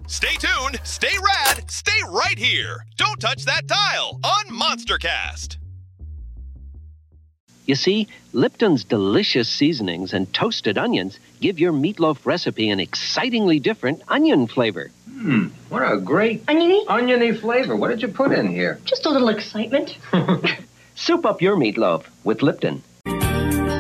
Stay tuned, stay rad, stay right here. Don't touch that dial on MonsterCast. You see, Lipton's delicious seasonings and toasted onions give your meatloaf recipe an excitingly different onion flavor. What a great oniony flavor. What did you put in here? Just a little excitement. Soup up your meatloaf with Lipton.